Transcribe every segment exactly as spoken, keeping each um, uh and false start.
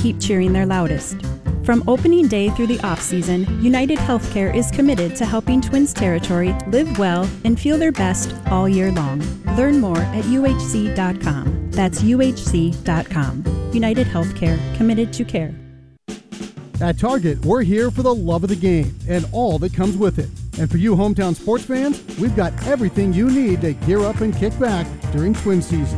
keep cheering their loudest. From opening day through the off-season, United Healthcare is committed to helping Twins Territory live well and feel their best all year long. Learn more at U H C dot com. That's U H C dot com. United Healthcare, committed to care. At Target, we're here for the love of the game and all that comes with it. And for you hometown sports fans, we've got everything you need to gear up and kick back during Twin season.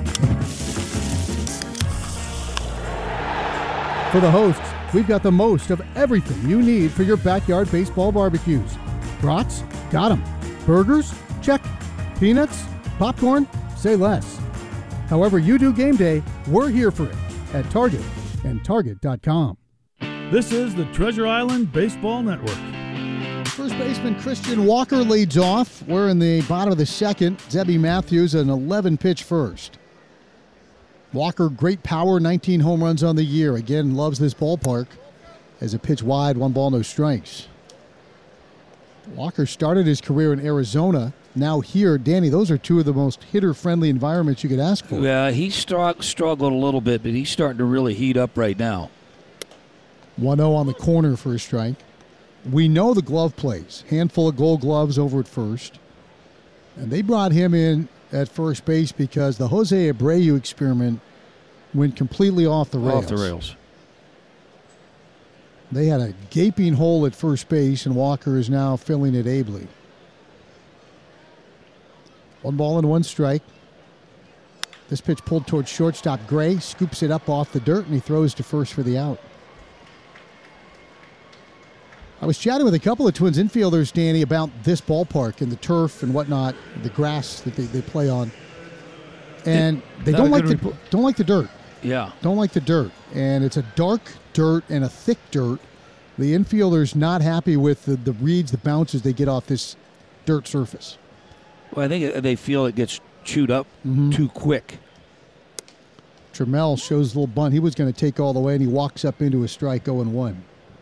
For the hosts, we've got the most of everything you need for your backyard baseball barbecues. Brats? Got 'em. Burgers? Check. Peanuts? Popcorn? Say less. However you do game day, we're here for it at Target and Target dot com. This is the Treasure Island Baseball Network. First baseman Christian Walker leads off. We're in the bottom of the second. Zebby Matthews, an eleven-pitch first. Walker, great power, nineteen home runs on the year. Again, loves this ballpark as a pitch wide, one ball, no strikes. Walker started his career in Arizona. Now here, Danny, those are two of the most hitter-friendly environments you could ask for. Yeah, he strugg- struggled a little bit, but he's starting to really heat up right now. one oh on the corner for a strike. We know the glove plays. Handful of gold gloves over at first. And they brought him in at first base because the Jose Abreu experiment went completely off the rails. Off the rails. They had a gaping hole at first base, and Walker is now filling it ably. One ball and one strike. This pitch pulled towards shortstop. Gray scoops it up off the dirt, and he throws to first for the out. I was chatting with a couple of Twins infielders, Danny, about this ballpark and the turf and whatnot, the grass that they, they play on. And they don't like, the, don't like the dirt. Yeah. Don't like the dirt. And it's a dark dirt and a thick dirt. The infielders not happy with the, the reads, the bounces they get off this dirt surface. Well, I think they feel it gets chewed up mm-hmm. too quick. Trammell shows a little bunt. He was going to take all the way, and he walks up into a strike oh and one.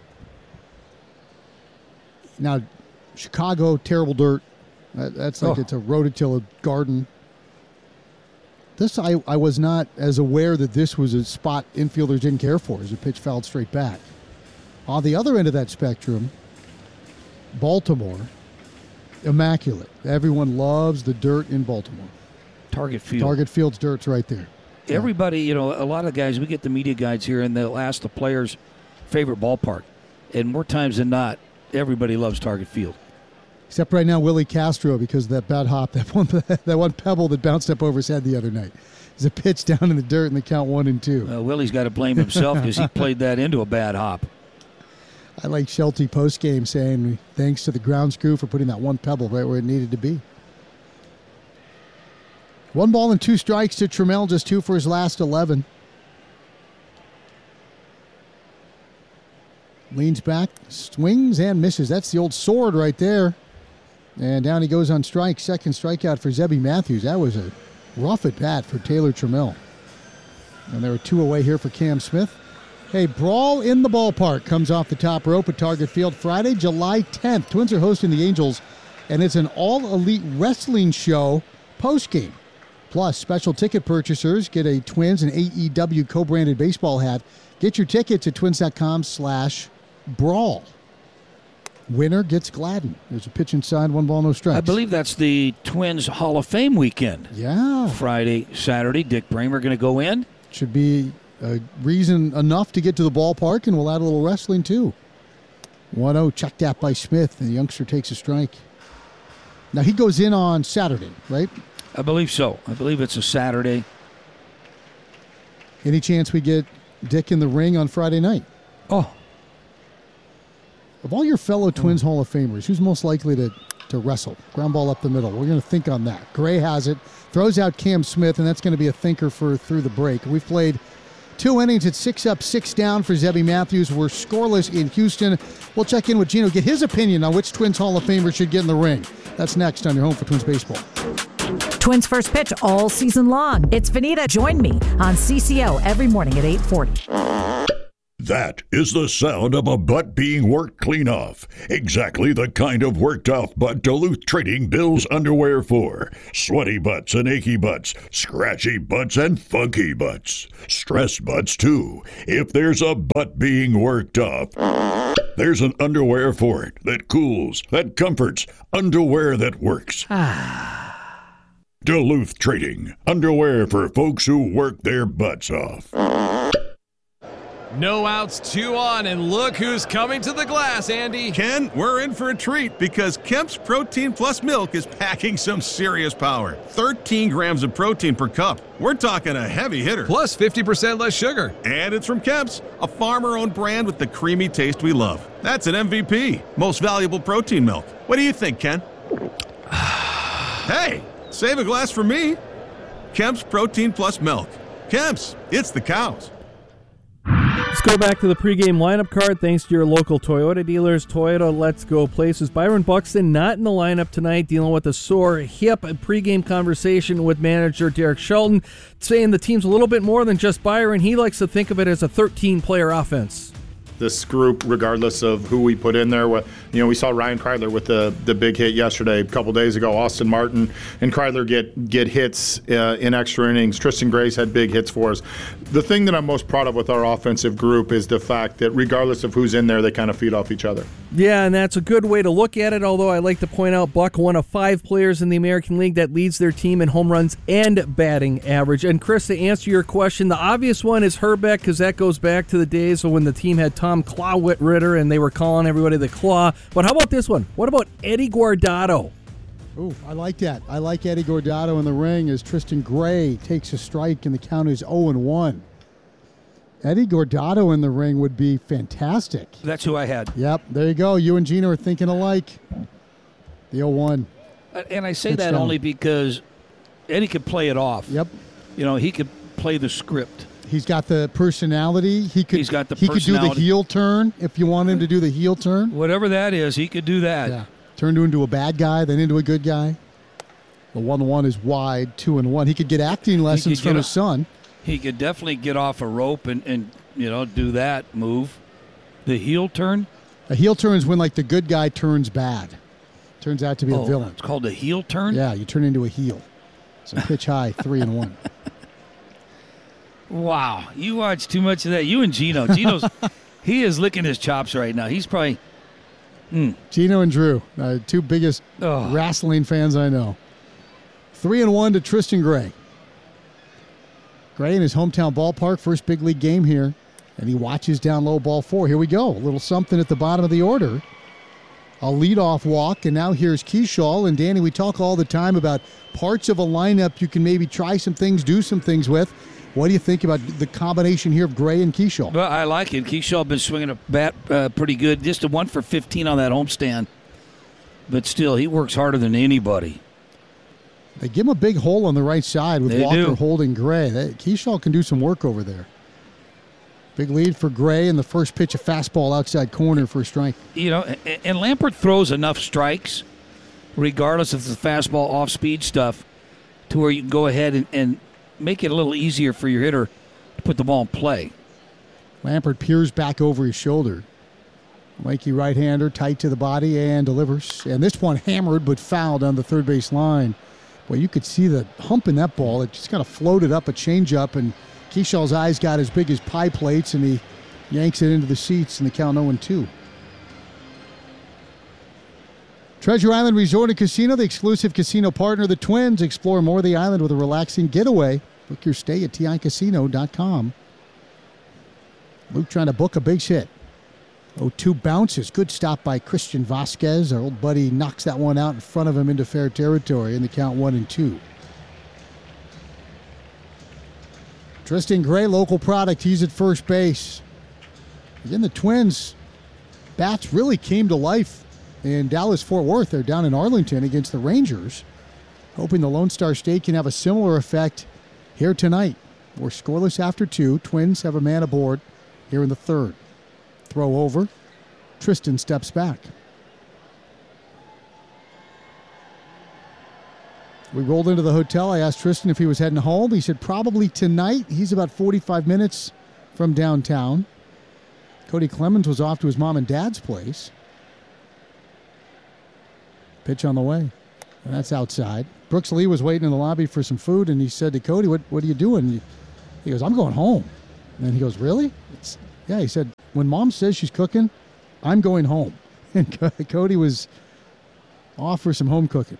Now, Chicago, terrible dirt. That's like oh. It's a rototilla garden. This, I, I was not as aware that this was a spot infielders didn't care for as a pitch fouled straight back. On the other end of that spectrum, Baltimore, immaculate. Everyone loves the dirt in Baltimore. Target Field. Target Field's dirt's right there. Everybody, you know, a lot of guys, we get the media guides here, and they'll ask the players' favorite ballpark. And more times than not, everybody loves Target Field. Except right now, Willie Castro, because of that bad hop, that one that one pebble that bounced up over his head the other night. There's a pitch down in the dirt, and they count one and two. Uh, Willie's got to blame himself because he played that into a bad hop. I like Shelty post-game saying, thanks to the grounds crew for putting that one pebble right where it needed to be. One ball and two strikes to Trammell, just two for his last eleven. Leans back, swings and misses. That's the old sword right there. And down he goes on strike. Second strikeout for Zebby Matthews. That was a rough at bat for Taylor Trammell. And there are two away here for Cam Smith. Hey, Brawl in the Ballpark comes off the top rope at Target Field Friday, July tenth. Twins are hosting the Angels, and it's an all-elite wrestling show post-game. Plus, special ticket purchasers get a Twins and A E W co-branded baseball hat. Get your tickets at twins.com slash brawl. Winner gets Gladden. There's a pitch inside, one ball, no strikes. I believe that's the Twins Hall of Fame weekend. Yeah. Friday, Saturday, Dick Bramer going to go in. Should be a reason enough to get to the ballpark, and we'll add a little wrestling too. one oh, checked out by Smith, and the youngster takes a strike. Now he goes in on Saturday, right? I believe so. I believe it's a Saturday. Any chance we get Dick in the ring on Friday night? Oh. Of all your fellow Twins Hall of Famers, who's most likely to, to wrestle? Ground ball up the middle. We're going to think on that. Gray has it. Throws out Cam Smith, and that's going to be a thinker for through the break. We've played two innings at six up, six down for Zebby Matthews. We're scoreless in Houston. We'll check in with Gino, get his opinion on which Twins Hall of Famer should get in the ring. That's next on your home for Twins Baseball. Twins first pitch all season long. It's Vanita. Join me on C C O every morning at eight forty. That is the sound of a butt being worked clean off. Exactly the kind of worked off butt Duluth Trading bills underwear for. Sweaty butts and achy butts, scratchy butts and funky butts. Stressed butts too. If there's a butt being worked off, there's an underwear for it that cools, that comforts, underwear that works. Duluth Trading, underwear for folks who work their butts off. No outs, two on, and look who's coming to the glass, Andy. Ken, we're in for a treat because Kemp's Protein Plus milk is packing some serious power. thirteen grams of protein per cup. We're talking a heavy hitter. Plus fifty percent less sugar. And it's from Kemp's, a farmer-owned brand with the creamy taste we love. That's an M V P, most valuable protein milk. What do you think, Ken? Hey, save a glass for me. Kemp's Protein Plus milk. Kemp's, it's the cows. Let's go back to the pregame lineup card. Thanks to your local Toyota dealers. Toyota Let's Go places. Byron Buxton not in the lineup tonight, dealing with a sore hip. A pregame conversation with manager Derek Shelton, saying the team's a little bit more than just Byron. He likes to think of it as a thirteen-player offense. This group, regardless of who we put in there, you know, we saw Ryan Kreidler with the, the big hit yesterday. A couple days ago, Austin Martin and Kreidler get get hits uh, in extra innings. Tristan Gray's had big hits for us. The thing that I'm most proud of with our offensive group is the fact that regardless of who's in there, they kind of feed off each other. Yeah, and that's a good way to look at it, although I like to point out Buck, one of five players in the American League that leads their team in home runs and batting average. And Chris, to answer your question, the obvious one is Herbeck, because that goes back to the days when the team had Tom Claw-Ritter and they were calling everybody the Claw. But how about this one? What about Eddie Guardado? Ooh, I like that. I like Eddie Guardado in the ring as Tristan Gray takes a strike and the count is oh and one. Eddie Guardado in the ring would be fantastic. That's who I had. Yep, there you go. You and Gino are thinking alike. The oh one. And I say Pitch that down. only because Eddie could play it off. Yep. You know, he could play the script. He's got the personality. He could. He's got the He could do the personality. heel turn if you want him to do the heel turn. Whatever that is, he could do that. Yeah. Turn into a bad guy, then into a good guy. The one one is wide, two and one. He could get acting lessons could from get his a- son. He could definitely get off a rope and, and you know, do that move. The heel turn. A heel turn is when like the good guy turns bad. Turns out to be Oh, a villain. It's called a heel turn? Yeah, you turn into a heel. So pitch high, three and one. Wow. You watch too much of that. You and Gino. Gino's, he is licking his chops right now. He's probably. Mm. Gino and Drew, uh, two biggest Oh. wrestling fans I know. Three and one to Tristan Gray. Gray in his hometown ballpark, first big league game here. And he watches down low, ball four. Here we go. A little something at the bottom of the order. A leadoff walk, and now here's Keyshaw. And Danny, we talk all the time about parts of a lineup you can maybe try some things, do some things with. What do you think about the combination here of Gray and Keyshaw? Well, I like it. Keyshaw been swinging a bat uh, pretty good. Just a one for fifteen on that homestand. But still, he works harder than anybody. They give him a big hole on the right side with They Walker do. holding Gray. They, Keyshaw can do some work over there. Big lead for Gray, and the first pitch, a fastball outside corner for a strike. You know, and, and Lampert throws enough strikes, regardless of the fastball off-speed stuff, to where you can go ahead and, and make it a little easier for your hitter to put the ball in play. Lampert peers back over his shoulder. Lanky right-hander, tight to the body, and delivers. And this one hammered but fouled on the third base line. Well, you could see the hump in that ball. It just kind of floated up a changeup, and Keyshaw's eyes got as big as pie plates, and he yanks it into the seats in the count oh and two. Treasure Island Resort and Casino, the exclusive casino partner of the Twins. Explore more of the island with a relaxing getaway. Book your stay at T I casino dot com. Luke trying to book a big hit. oh two bounces. Good stop by Christian Vasquez. Our old buddy knocks that one out in front of him into fair territory in the count one and two. Tristan Gray, local product. He's at first base. Again, the Twins' bats really came to life in Dallas-Fort Worth. They're down in Arlington against the Rangers. Hoping the Lone Star State can have a similar effect here tonight. We're scoreless after two. Twins have a man aboard here in the third. Throw over. Tristan steps back. We rolled into the hotel. I asked Tristan if he was heading home. He said probably tonight. He's about forty-five minutes from downtown. Cody Clemens was off to his mom and dad's place. Pitch on the way. And that's outside. Brooks Lee was waiting in the lobby for some food, and he said to Cody, what, what are you doing? He goes, I'm going home. And he goes, really? It's, yeah, he said, when Mom says she's cooking, I'm going home. And Cody was off for some home cooking.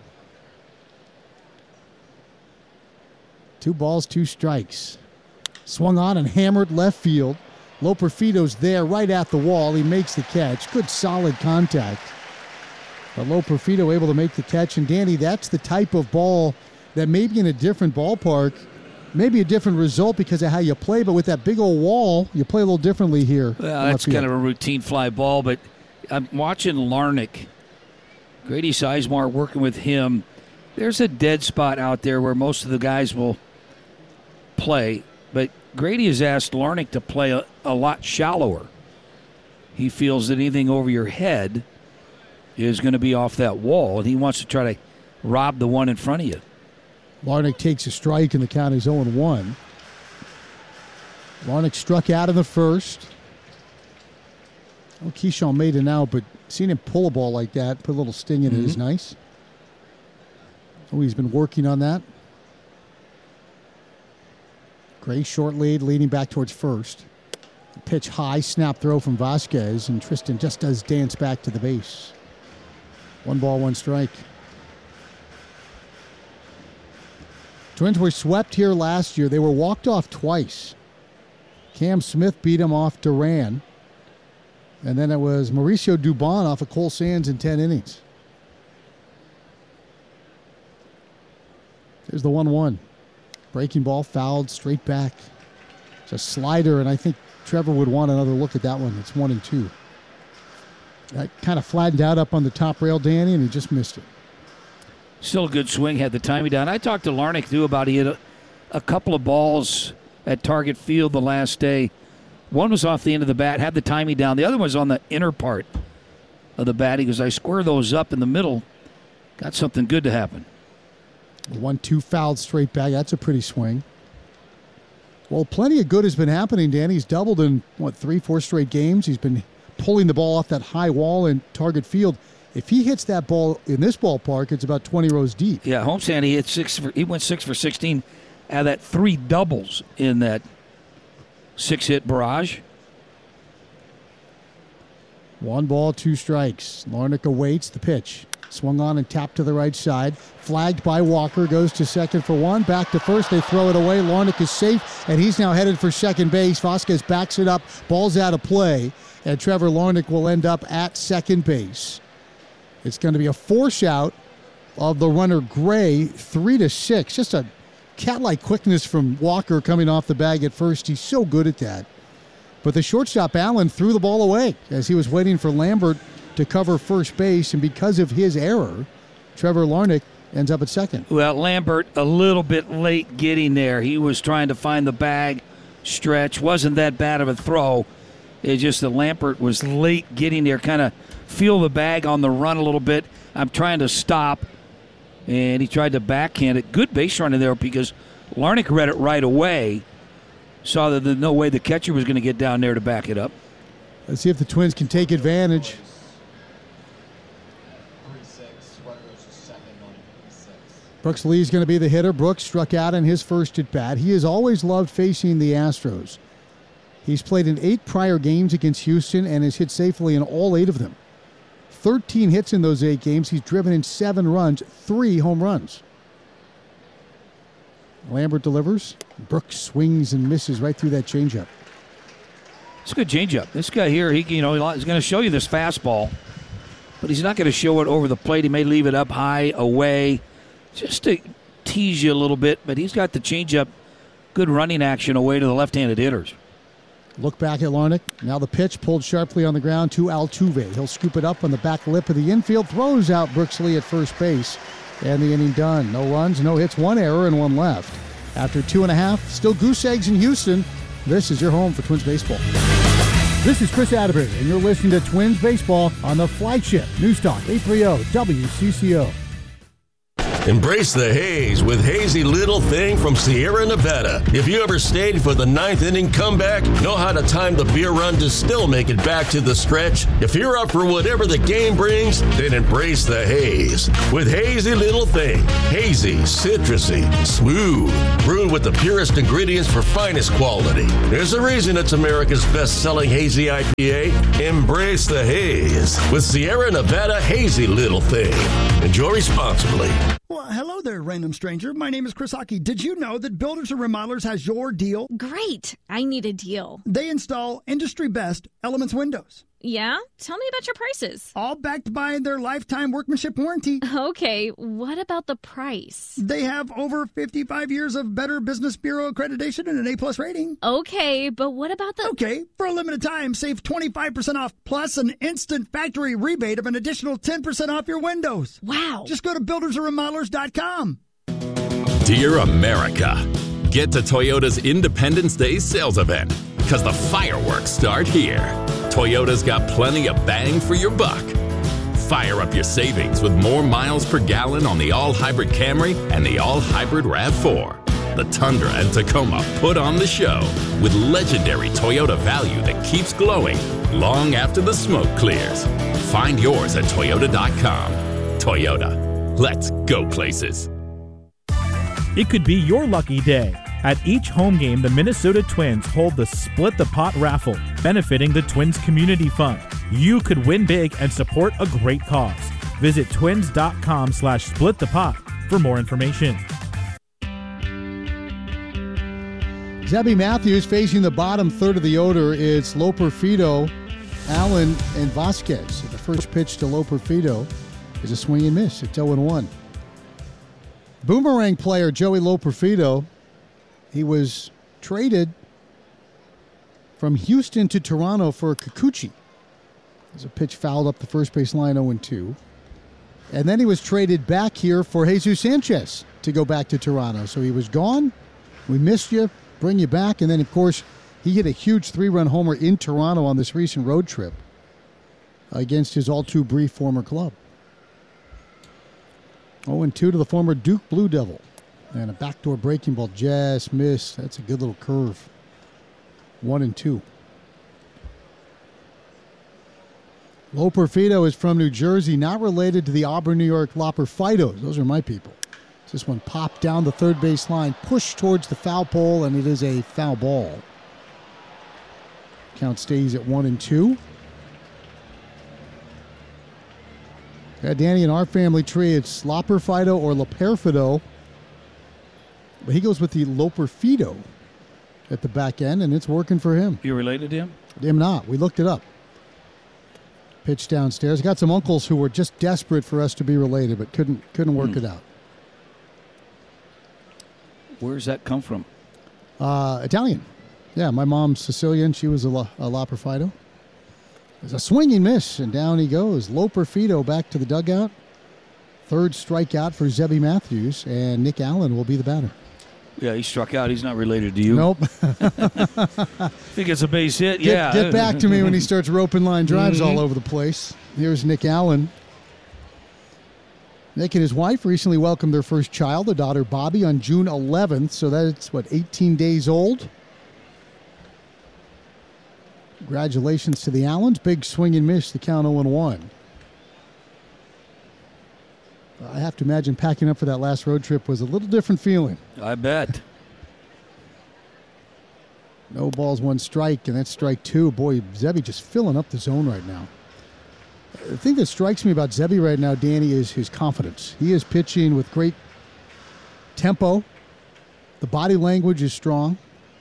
Two balls, two strikes. Swung on and hammered left field. Loperfido's there right at the wall. He makes the catch. Good solid contact. But Loperfido able to make the catch. And Danny, that's the type of ball that maybe in a different ballpark, maybe a different result because of how you play. But with that big old wall, you play a little differently here. Well, that's kind of a routine fly ball. But I'm watching Larnach. Grady Sizemore working with him. There's a dead spot out there where most of the guys will play, but Grady has asked Larnach to play a, a lot shallower. He feels that anything over your head is going to be off that wall, and he wants to try to rob the one in front of you. Larnach takes a strike, and the count is oh and one. Larnach struck out in the first. Oh, Keyshawn made it out, but seeing him pull a ball like that, put a little sting in mm-hmm. it is nice. Oh, he's been working on that. Gray short lead, leading back towards first. Pitch high, snap throw from Vasquez, and Tristan just does dance back to the base. One ball, one strike. Twins were swept here last year. They were walked off twice. Cam Smith beat him off Duran. And then it was Mauricio Dubon off of Cole Sands in ten innings. There's the one one. Breaking ball fouled straight back. It's a slider, and I think Trevor would want another look at that one. It's one and two. That kind of flattened out up on the top rail, Danny, and he just missed it. Still a good swing, had the timing down. I talked to Larnach, too, about he had a, a couple of balls at Target Field the last day. One was off the end of the bat, had the timing down. The other one was on the inner part of the bat. He goes, I square those up in the middle. Got something good to happen. One, two fouled straight back. That's a pretty swing. Well, plenty of good has been happening, Danny. He's doubled in, what, three, four straight games. He's been pulling the ball off that high wall in Target Field. If he hits that ball in this ballpark, it's about twenty rows deep. Yeah, homestand, he hit six. For, he went six for sixteen out of that three doubles in that six-hit barrage. One ball, two strikes. Larnach awaits the pitch. Swung on and tapped to the right side. Flagged by Walker. Goes to second for one. Back to first. They throw it away. Larnach is safe, and he's now headed for second base. Vasquez backs it up. Ball's out of play, and Trevor Larnach will end up at second base. It's going to be a force out of the runner Gray, three to six. Just a cat-like quickness from Walker coming off the bag at first. He's so good at that. But the shortstop, Allen, threw the ball away as he was waiting for Lambert to cover first base, and because of his error, Trevor Larnach ends up at second. Well, Lambert a little bit late getting there. He was trying to find the bag stretch. Wasn't that bad of a throw. It's just that Lambert was late getting there, kind of feel the bag on the run a little bit. I'm trying to stop, and he tried to backhand it. Good base running there because Larnach read it right away, saw that there's no way the catcher was going to get down there to back it up. Let's see if the Twins can take advantage. Brooks Lee's going to be the hitter. Brooks struck out in his first at bat. He has always loved facing the Astros. He's played in eight prior games against Houston and has hit safely in all eight of them. thirteen hits in those eight games. He's driven in seven runs, three home runs. Lambert delivers. Brooks swings and misses right through that changeup. It's a good changeup. This guy here, he you know, he's going to show you this fastball, but he's not going to show it over the plate. He may leave it up high, away, just to tease you a little bit, but he's got the changeup, good running action away to the left-handed hitters. Look back at Larnach. Now the pitch pulled sharply on the ground to Altuve. He'll scoop it up on the back lip of the infield, throws out Brooks Lee at first base, and the inning done. No runs, no hits, one error, and one left. After two and a half, still goose eggs in Houston. This is your home for Twins baseball. This is Chris Atterbury, and you're listening to Twins baseball on the flagship News Talk eight thirty W C C O. Embrace the haze with Hazy Little Thing from Sierra Nevada. If you ever stayed for the ninth inning comeback, know how to time the beer run to still make it back to the stretch? If you're up for whatever the game brings, then embrace the haze with Hazy Little Thing. Hazy, citrusy, smooth, brewed with the purest ingredients for finest quality. There's a reason it's America's best-selling hazy I P A. Embrace the haze with Sierra Nevada Hazy Little Thing. Enjoy responsibly. Well, hello there, random stranger. My name is Chris Hockey. Did you know that Builders and Remodelers has your deal? Great. I need a deal. They install industry-best Elements windows. Yeah? Tell me about your prices. All backed by their lifetime workmanship warranty. Okay, what about the price? They have over fifty-five years of Better Business Bureau accreditation and an A-plus rating. Okay, but what about the... Okay, for a limited time, save twenty-five percent off plus an instant factory rebate of an additional ten percent off your windows. Wow. Just go to builders and remodelers dot com. Dear America, get to Toyota's Independence Day sales event because the fireworks start here. Toyota's got plenty of bang for your buck. Fire up your savings with more miles per gallon on the all-hybrid Camry and the all-hybrid RAV four. The Tundra and Tacoma put on the show with legendary Toyota value that keeps glowing long after the smoke clears. Find yours at toyota dot com. Toyota, let's go places. It could be your lucky day. At each home game, the Minnesota Twins hold the Split the Pot raffle, benefiting the Twins Community Fund. You could win big and support a great cause. Visit twins.com slash split the pot for more information. Zebby Matthews facing the bottom third of the order. It's Loperfido, Allen, and Vasquez. The first pitch to Loperfido is a swing and miss. It's oh and one. Boomerang player Joey Loperfido, he was traded from Houston to Toronto for Kikuchi. There's a pitch fouled up the first base line, oh and two. And then he was traded back here for Jesus Sanchez to go back to Toronto. So he was gone. We missed you. Bring you back. And then, of course, he hit a huge three-run homer in Toronto on this recent road trip against his all-too-brief former club. oh and two to the former Duke Blue Devil. And a backdoor breaking ball just missed. That's a good little curve. One and two. Loperfido is from New Jersey, not related to the Auburn, New York Loperfidos. Those are my people. This one popped down the third base line, pushed towards the foul pole, and it is a foul ball. Count stays at one and two. Yeah, Danny, in our family tree, it's Loperfido or Loperfido. But he goes with the Loperfido at the back end, and it's working for him. You related to him? Him not. We looked it up. Pitch downstairs. Got some uncles who were just desperate for us to be related, but couldn't couldn't work hmm. it out. Where does that come from? Uh, Italian. Yeah, my mom's Sicilian. She was a, La, a Loperfido. There's a swinging miss, and down he goes. Loperfido back to the dugout. Third strikeout for Zebby Matthews, and Nick Allen will be the batter. Yeah, he struck out. He's not related to you. Nope. Think it's a base hit? Get, yeah. Get back to me when he starts roping line drives mm-hmm. all over the place. Here's Nick Allen. Nick and his wife recently welcomed their first child, a daughter, Bobby, on June eleventh. So that's, what, eighteen days old? Congratulations to the Allens. Big swing and miss, the count oh and one. I have to imagine packing up for that last road trip was a little different feeling. I bet. No balls, one strike, and that's strike two. Boy, Zebby just filling up the zone right now. The thing that strikes me about Zebby right now, Danny, is his confidence. He is pitching with great tempo. The body language is strong.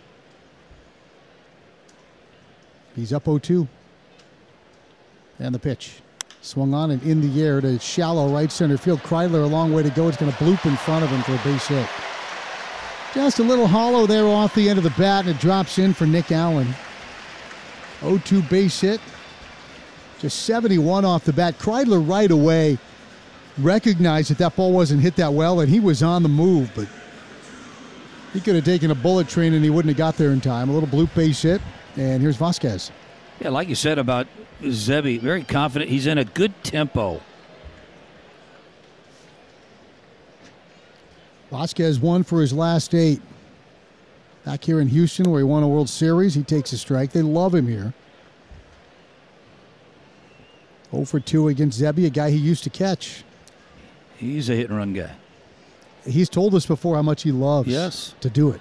He's up oh two. And the pitch. Swung on and in the air to shallow right center field. Kreidler, a long way to go. It's going to bloop in front of him for a base hit. Just a little hollow there off the end of the bat, and it drops in for Nick Allen. oh two base hit. Just seventy-one off the bat. Kreidler right away recognized that that ball wasn't hit that well, and he was on the move, but he could have taken a bullet train and he wouldn't have got there in time. A little bloop base hit, and here's Vasquez. Yeah, like you said about Zebby, very confident. He's in a good tempo. Vasquez won for his last eight. Back here in Houston where he won a World Series, he takes a strike. They love him here. oh for two against Zebby, a guy he used to catch. He's a hit-and-run guy. He's told us before how much he loves yes. to do it.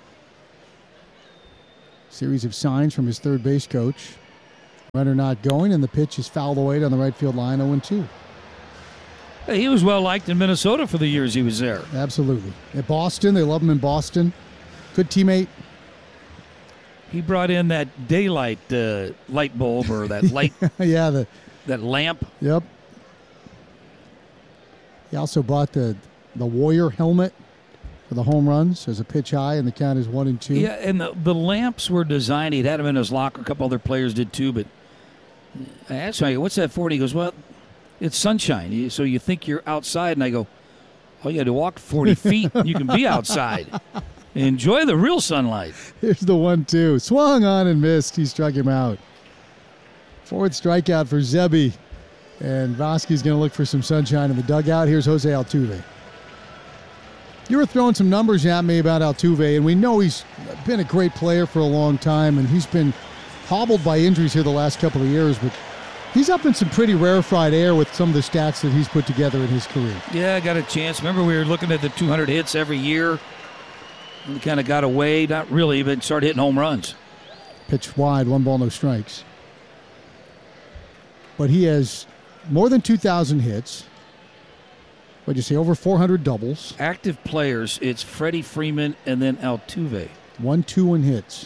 Series of signs from his third base coach. Runner not going, and the pitch is fouled away down the right field line, oh and two. Hey, he was well-liked in Minnesota for the years he was there. Absolutely. At Boston, they love him in Boston. Good teammate. He brought in that daylight uh, light bulb or that light, yeah, the that lamp. Yep. He also bought the the Warrior helmet for the home runs as a pitch high, and the count is one and two. Yeah, and the, the lamps were designed. He'd had them in his locker. A couple other players did too. But I asked him, "What's that for?" And he goes, "Well, it's sunshine. So you think you're outside?" And I go, "Oh, you had to walk forty feet. You can be outside. Enjoy the real sunlight." Here's the one two. Swung on and missed. He struck him out. Fourth strikeout for Zebby. And Vasquez going to look for some sunshine in the dugout. Here's Jose Altuve. You were throwing some numbers at me about Altuve, and we know he's been a great player for a long time, and he's been hobbled by injuries here the last couple of years, but he's up in some pretty rarefied air with some of the stats that he's put together in his career. Yeah, I got a chance. Remember we were looking at the two hundred hits every year? He kind of got away, not really, but started hitting home runs. Pitched wide, one ball, no strikes. But he has more than two thousand hits. What'd you say, over four hundred doubles. Active players, it's Freddie Freeman and then Altuve. One, two in hits.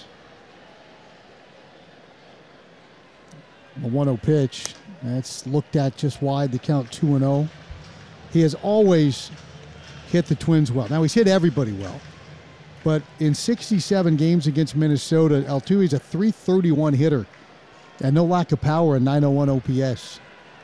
A one oh pitch. That's looked at just wide, the count two and oh. He has always hit the Twins well. Now, he's hit everybody well. But in sixty-seven games against Minnesota, Altuve's a three thirty-one hitter. And no lack of power, a nine oh one O P S.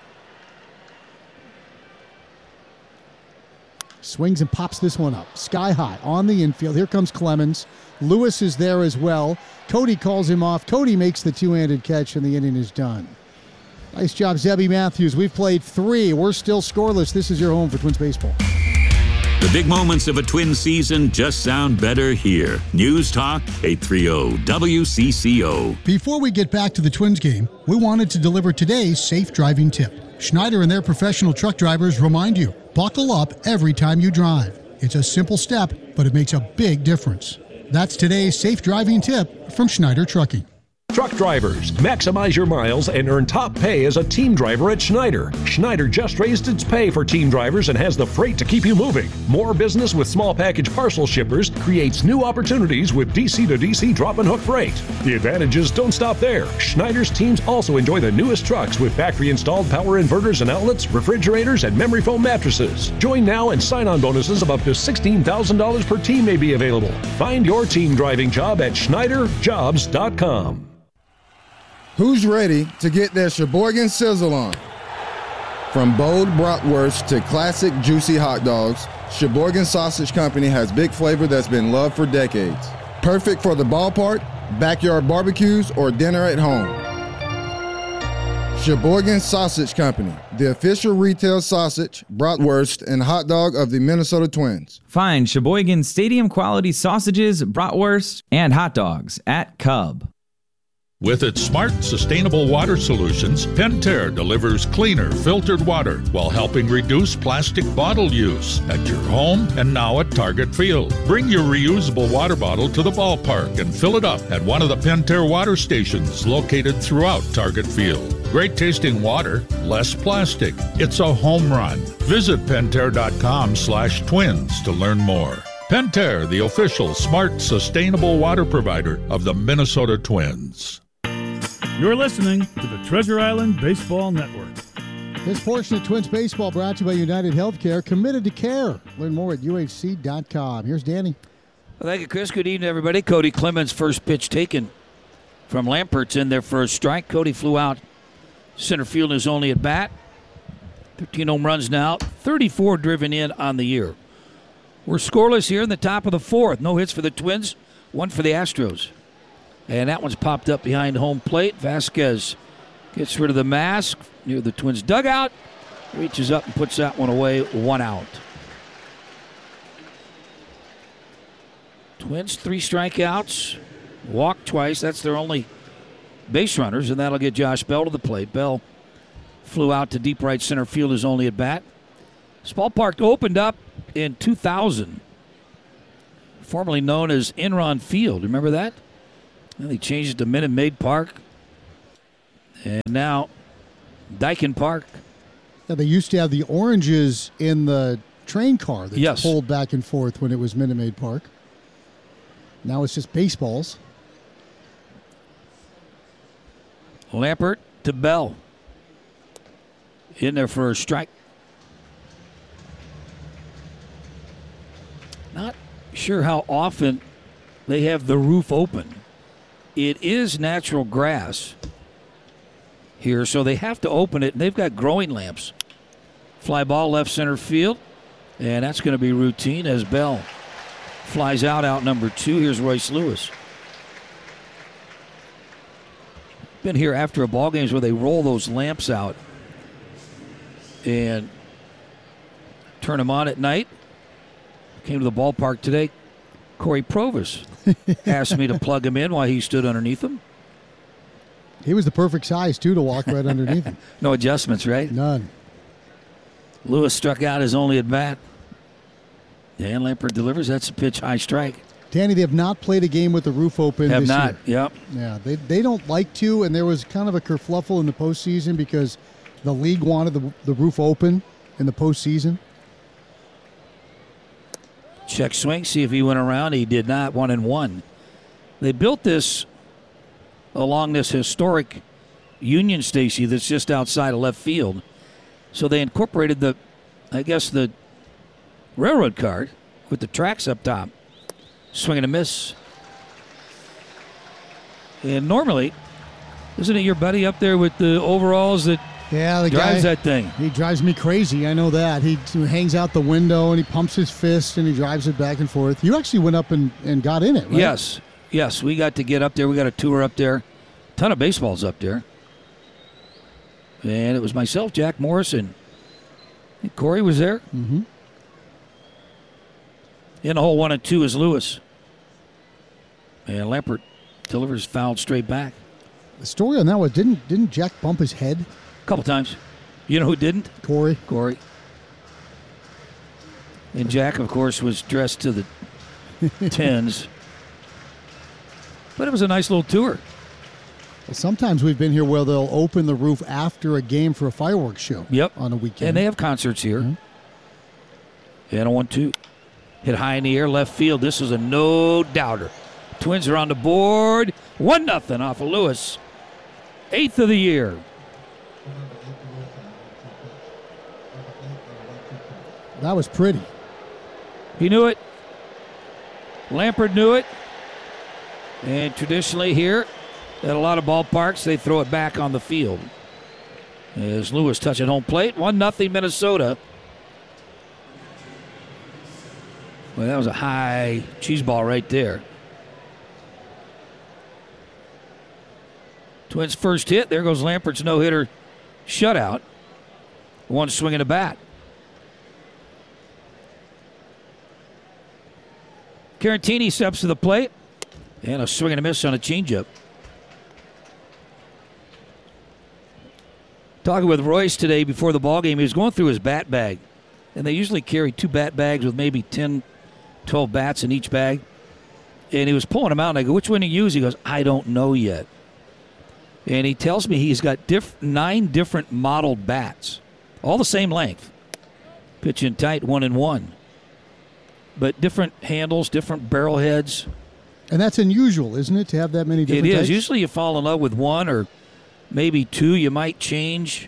Swings and pops this one up. Sky high on the infield. Here comes Clemens. Lewis is there as well. Cody calls him off. Cody makes the two-handed catch, and the inning is done. Nice job, Zebby Matthews. We've played three. We're still scoreless. This is your home for Twins baseball. The big moments of a Twins season just sound better here. News Talk eight thirty W C C O. Before we get back to the Twins game, we wanted to deliver today's safe driving tip. Schneider and their professional truck drivers remind you, buckle up every time you drive. It's a simple step, but it makes a big difference. That's today's safe driving tip from Schneider Trucking. Truck drivers, maximize your miles and earn top pay as a team driver at Schneider. Schneider just raised its pay for team drivers and has the freight to keep you moving. More business with small package parcel shippers creates new opportunities with D C to D C drop and hook freight. The advantages don't stop there. Schneider's teams also enjoy the newest trucks with factory installed power inverters and outlets, refrigerators, and memory foam mattresses. Join now and sign-on bonuses of up to sixteen thousand dollars per team may be available. Find your team driving job at Schneider Jobs dot com. Who's ready to get their Sheboygan Sizzle on? From bold bratwurst to classic juicy hot dogs, Sheboygan Sausage Company has big flavor that's been loved for decades. Perfect for the ballpark, backyard barbecues, or dinner at home. Sheboygan Sausage Company, the official retail sausage, bratwurst, and hot dog of the Minnesota Twins. Find Sheboygan Stadium quality sausages, bratwurst, and hot dogs at Cub. With its smart, sustainable water solutions, Pentair delivers cleaner, filtered water while helping reduce plastic bottle use at your home and now at Target Field. Bring your reusable water bottle to the ballpark and fill it up at one of the Pentair water stations located throughout Target Field. Great tasting water, less plastic. It's a home run. Visit Pentair.com slash twins to learn more. Pentair, the official smart, sustainable water provider of the Minnesota Twins. You're listening to the Treasure Island Baseball Network. This portion of Twins Baseball brought to you by United Healthcare, committed to care. Learn more at U H C dot com. Here's Danny. Well, thank you, Chris. Good evening, everybody. Cody Clemens, first pitch taken from Lampert's in there for a strike. Cody flew out center field in his only at bat. thirteen home runs now, thirty-four driven in on the year. We're scoreless here in the top of the fourth. No hits for the Twins, one for the Astros. And that one's popped up behind home plate. Vasquez gets rid of the mask near the Twins' dugout. Reaches up and puts that one away, one out. Twins, three strikeouts, walked twice. That's their only base runners, and that'll get Josh Bell to the plate. Bell flew out to deep right center field his only at bat. This ballpark opened up in two thousand, formerly known as Enron Field. Remember that? And they changed it to Minute Maid Park, and now Daikin Park. Yeah, they used to have the oranges in the train car that Yes. pulled back and forth when it was Minute Maid Park. Now it's just baseballs. Lampert to Bell. In there for a strike. Not sure how often they have the roof open. It is natural grass here, so they have to open it. And they've got growing lamps. Fly ball left center field, and that's going to be routine as Bell flies out, out number two. Here's Royce Lewis. Been here after a ball games where they roll those lamps out and turn them on at night. Came to the ballpark today. Corey Provis asked me to plug him in while he stood underneath them. He was the perfect size, too, to walk right underneath him. No adjustments, right? None. Lewis struck out his only at bat. Dan Lampert delivers. That's a pitch, high strike. Danny, they have not played a game with the roof open Have this not, year. yep. Yeah, they, they don't like to, and there was kind of a kerfluffle in the postseason because the league wanted the, the roof open in the postseason. Check swing, see if he went around. He did not. One and one. They built this along this historic Union Station that's just outside of left field. So they incorporated the, I guess, the railroad card with the tracks up top. Swing and a miss. And normally, isn't it your buddy up there with the overalls that yeah, the drives guy, that thing? He drives me crazy. I know that. He hangs out the window and he pumps his fist and he drives it back and forth. You actually went up and, and got in it, right? Yes. Yes, we got to get up there. We got a tour up there. Ton of baseballs up there. And it was myself, Jack Morrison. Corey was there. Mm-hmm. In the hole one and two is Lewis. And Lampert delivers fouled straight back. The story on that was, didn't didn't Jack bump his head? A couple times. You know who didn't? Corey. Corey. And Jack, of course, was dressed to the tens. But it was a nice little tour. Well, sometimes we've been here where they'll open the roof after a game for a fireworks show. Yep. On a weekend. And they have concerts here. Mm-hmm. And a one two. Hit high in the air, left field. This is a no-doubter. Twins are on the board. one nothing off of Lewis. Eighth of the year. That was pretty. He knew it. Lampert knew it. And traditionally here, at a lot of ballparks, they throw it back on the field. As Lewis touching home plate. one nothing Minnesota. Well, that was a high cheese ball right there. Twins' first hit. There goes Lampert's no-hitter shutout. One swing and a bat. Carantini steps to the plate. And a swing and a miss on a changeup. Talking with Royce today before the ballgame, he was going through his bat bag. And they usually carry two bat bags with maybe ten, twelve bats in each bag. And he was pulling them out, and I go, which one do you use? He goes, I don't know yet. And he tells me he's got diff- nine different modeled bats, all the same length. Pitching tight, one and one. But different handles, different barrel heads. And that's unusual, isn't it, to have that many different It is. types? Usually you fall in love with one or maybe two. You might change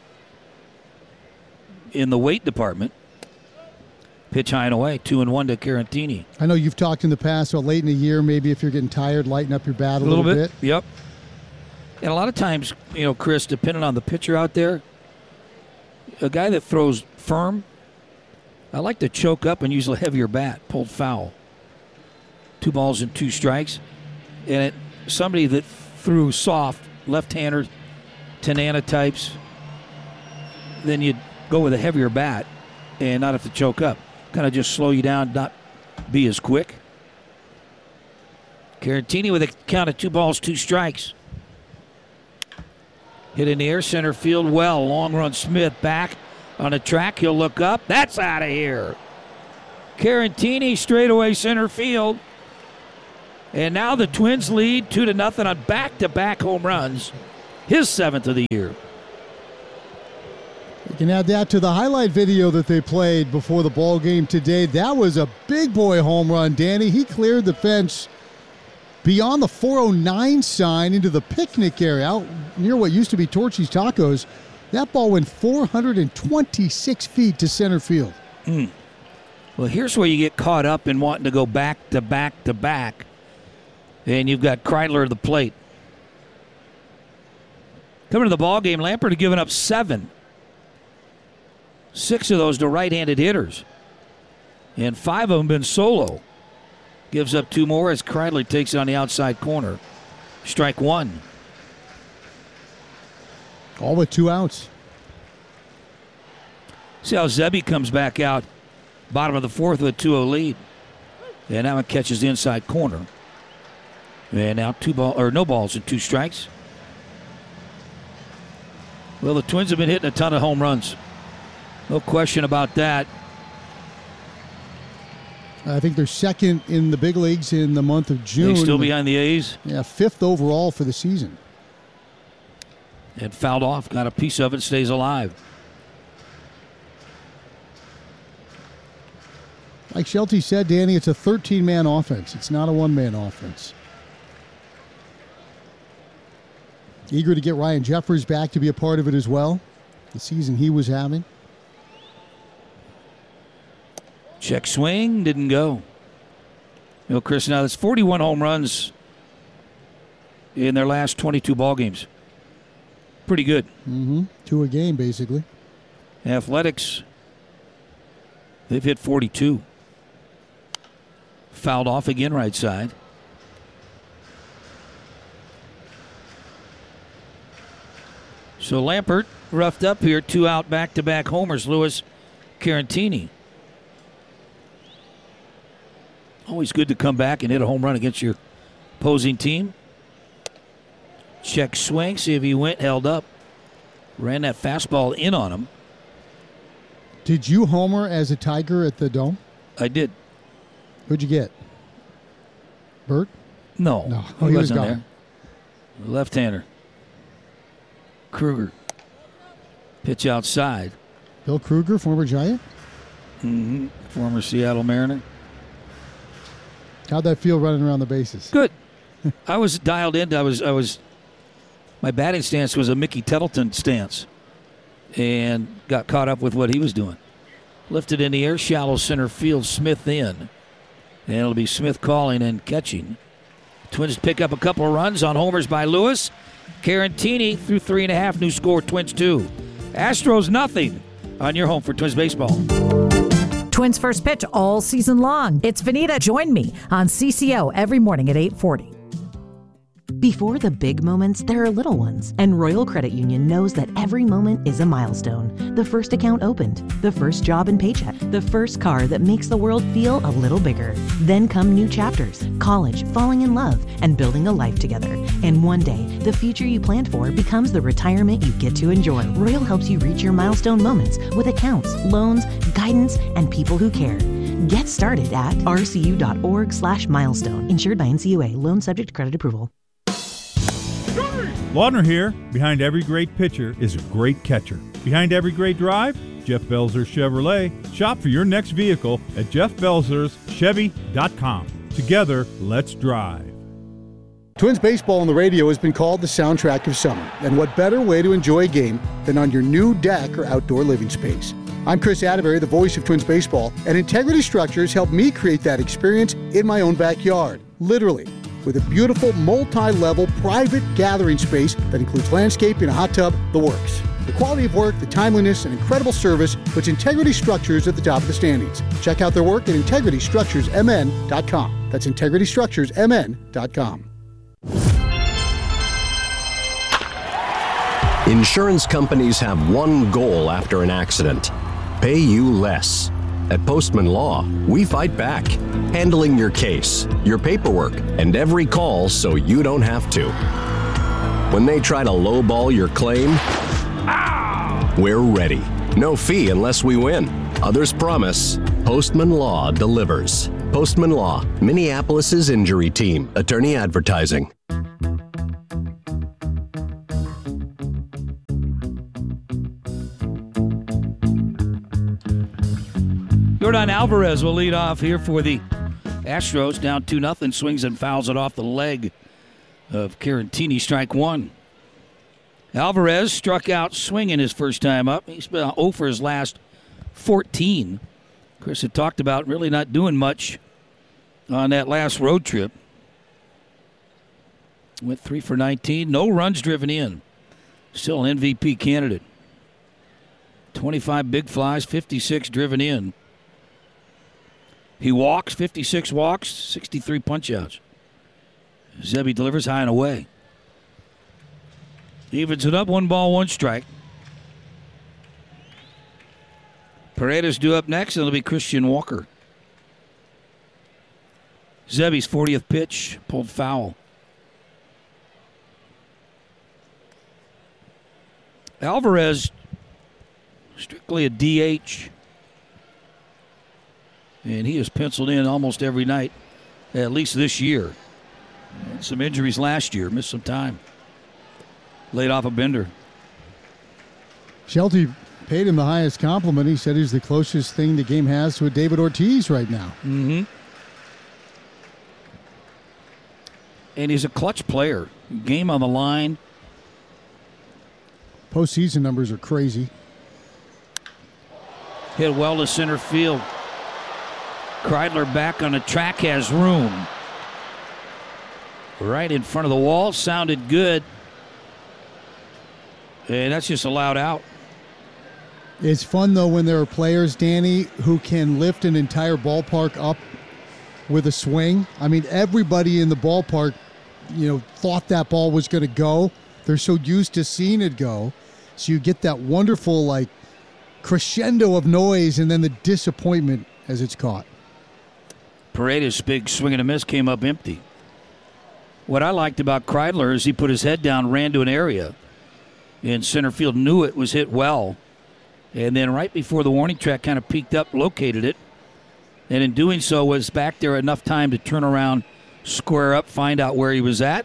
in the weight department. Pitch high and away, two and one to Carantini. I know you've talked in the past about late in the year, maybe if you're getting tired, lighten up your bat a, a little, little bit. bit. Yep. And a lot of times, you know, Chris, depending on the pitcher out there, a guy that throws firm, I like to choke up and use a heavier bat, pulled foul. Two balls and two strikes. And it, somebody that threw soft, left-hander, Tanana types, then you'd go with a heavier bat and not have to choke up. Kind of just slow you down, not be as quick. Carantini with a count of two balls, two strikes. Hit in the air, center field well. Long run, Smith back on the track. He'll look up. That's out of here. Carantini straight away center field. And now the Twins lead two to nothing on back-to-back home runs. His seventh of the year. You can add that to the highlight video that they played before the ball game today. That was a big boy home run, Danny. He cleared the fence beyond the four oh nine sign into the picnic area, out near what used to be Torchy's Tacos. That ball went four hundred twenty-six feet to center field. Mm. Well, here's where you get caught up in wanting to go back to back to back. And you've got Kreidler at the plate. Coming to the ball game, Lampert had given up seven. Six of those to right-handed hitters. And five of them been solo. Gives up two more as Kreidler takes it on the outside corner. Strike one. All with two outs. See how Zebby comes back out. Bottom of the fourth with a two oh lead. And that one catches the inside corner. And now two ball or no balls and two strikes. Well, the Twins have been hitting a ton of home runs. No question about that. I think they're second in the big leagues in the month of June. They still behind the A's? Yeah, fifth overall for the season. And fouled off, got a piece of it, stays alive. Like Shelty said, Danny, it's a thirteen-man offense. It's not a one-man offense. Eager to get Ryan Jeffers back to be a part of it as well. The season he was having. Check swing, didn't go. You know, Chris, now that's forty-one home runs in their last twenty-two ball games. Pretty good. Mm-hmm. Two a game, basically. Athletics, they've hit forty-two. Fouled off again, right side. So Lampert roughed up here, two out back-to-back homers. Lewis, Carantini. Always good to come back and hit a home run against your opposing team. Check swing, see if he went, held up. Ran that fastball in on him. Did you homer as a Tiger at the Dome? I did. Who'd you get? Bert? No. No, he, he was wasn't gone. there. Left-hander. Kruger. Pitch outside. Bill Kruger, former Giant? Mm-hmm. Former Seattle Mariner. How'd that feel running around the bases? Good. I was dialed in. I was, I was, my batting stance was a Mickey Tettleton stance and got caught up with what he was doing. Lifted in the air, shallow center field, Smith in. And it'll be Smith calling and catching. Twins pick up a couple of runs on homers by Lewis. Carantini through three and a half. New score, Twins two. Astros nothing on your home for Twins baseball. Twins first pitch all season long. It's Vanita. Join me on C C O every morning at eight forty. Before the big moments, there are little ones. And Royal Credit Union knows that every moment is a milestone. The first account opened, the first job and paycheck, the first car that makes the world feel a little bigger. Then come new chapters, college, falling in love, and building a life together. And one day, the future you planned for becomes the retirement you get to enjoy. Royal helps you reach your milestone moments with accounts, loans, guidance, and people who care. Get started at rcu.org slash milestone. Insured by N C U A. Loan subject to credit approval. Laudner here. Behind every great pitcher is a great catcher. Behind every great drive, Jeff Belzer Chevrolet. Shop for your next vehicle at jeff belzers chevy dot com. Together, let's drive. Twins baseball on the radio has been called the soundtrack of summer. And what better way to enjoy a game than on your new deck or outdoor living space? I'm Chris Atterbury, the voice of Twins baseball, and Integrity Structures helped me create that experience in my own backyard. Literally. With a beautiful multi-level private gathering space that includes landscaping, a hot tub, the works. The quality of work, the timeliness, and incredible service puts Integrity Structures at the top of the standings. Check out their work at integrity structures m n dot com. That's integrity structures m n dot com. Insurance companies have one goal after an accident: pay you less. At Postman Law, we fight back, handling your case, your paperwork, and every call so you don't have to. When they try to lowball your claim, we're ready. No fee unless we win. Others promise. Postman Law delivers. Postman Law, Minneapolis's injury team. Attorney Advertising. Yordan Alvarez will lead off here for the Astros. Down two nothing. Swings and fouls it off the leg of Carantini. Strike one. Alvarez struck out swinging his first time up. He's been oh for his last fourteen. Chris had talked about really not doing much on that last road trip. Went three for nineteen. No runs driven in. Still an M V P candidate. twenty-five big flies, fifty-six driven in. He walks, fifty-six walks, sixty-three punch-outs. Zebby delivers high and away. Evens it up, one ball, one strike. Paredes due up next, and it'll be Christian Walker. Zebby's fortieth pitch, pulled foul. Alvarez, strictly a D H. And he is penciled in almost every night, at least this year. Had some injuries last year, missed some time. Laid off a bender. Shelty paid him the highest compliment. He said he's the closest thing the game has to a David Ortiz right now. Mm-hmm. And he's a clutch player. Game on the line. Postseason numbers are crazy. Hit well to center field. Kreidler back on the track, has room. Right in front of the wall. Sounded good. And that's just allowed out. It's fun, though, when there are players, Danny, who can lift an entire ballpark up with a swing. I mean, everybody in the ballpark, you know, thought that ball was going to go. They're so used to seeing it go. So you get that wonderful, like, crescendo of noise and then the disappointment as it's caught. Paredes' big swing and a miss came up empty. What I liked about Kreidler is he put his head down, ran to an area in center field, knew it was hit well, and then right before the warning track kind of peeked up, located it, and in doing so was back there enough time to turn around, square up, find out where he was at.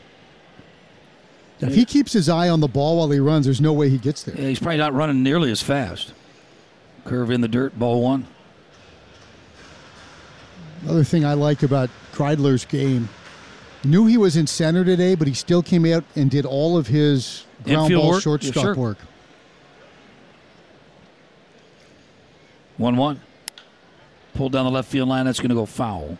If he keeps his eye on the ball while he runs, there's no way he gets there. Yeah, he's probably not running nearly as fast. Curve in the dirt, ball one. Another thing I like about Kreidler's game, knew he was in center today, but he still came out and did all of his ground Infield ball work? shortstop Yes, sir. work. one one. Pulled down the left field line. That's going to go foul.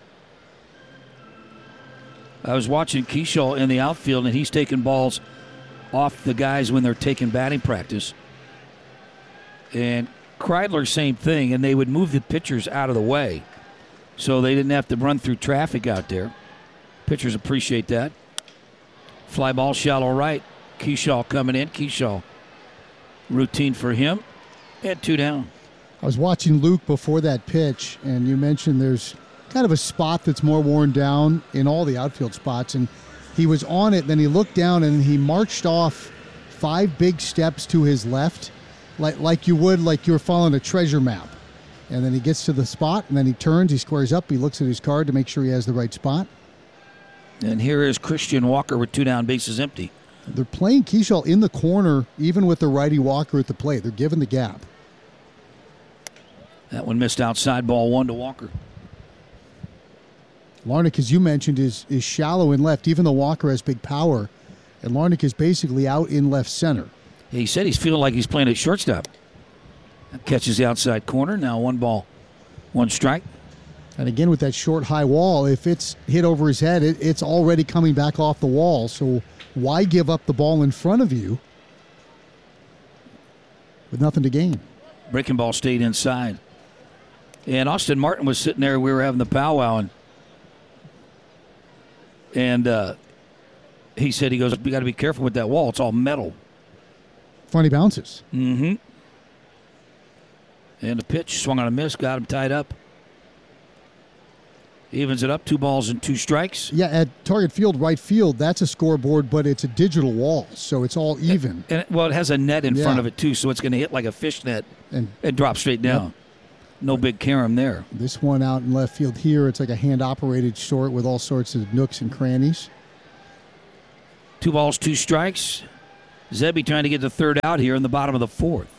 I was watching Keyshaw in the outfield, and he's taking balls off the guys when they're taking batting practice. And Kreidler, same thing, and they would move the pitchers out of the way so they didn't have to run through traffic out there. Pitchers appreciate that. Fly ball shallow right. Keyshaw coming in. Keyshaw, routine for him. And two down. I was watching Luke before that pitch, and you mentioned there's kind of a spot that's more worn down in all the outfield spots, and he was on it, then he looked down, and he marched off five big steps to his left, like like you would, like you were following a treasure map. And then he gets to the spot, and then he turns, he squares up, he looks at his card to make sure he has the right spot. And here is Christian Walker with two down, bases empty. They're playing Keyshaw in the corner, even with the righty Walker at the plate. They're giving the gap. That one missed outside, ball one to Walker. Larnach, as you mentioned, is is shallow in left, even though Walker has big power. And Larnach is basically out in left center. He said he's feeling like he's playing at shortstop. That catches the outside corner. Now one ball, one strike. And again, with that short, high wall, if it's hit over his head, it, it's already coming back off the wall. So why give up the ball in front of you with nothing to gain? Breaking ball stayed inside. And Austin Martin was sitting there. We were having the powwow, and and uh, he said, he goes, we got to be careful with that wall. It's all metal. Funny bounces. Mm-hmm. And the pitch swung on a miss, got him tied up. Evens it up, two balls and two strikes. Yeah, at Target Field, right field, that's a scoreboard, but it's a digital wall, so it's all even. And, and well, it has a net in Yeah. front of it too, so it's going to hit like a fish net and, and drop straight down. Yep. No big carom there. This one out in left field here, it's like a hand-operated short with all sorts of nooks and crannies. Two balls, two strikes. Zebby trying to get the third out here in the bottom of the fourth.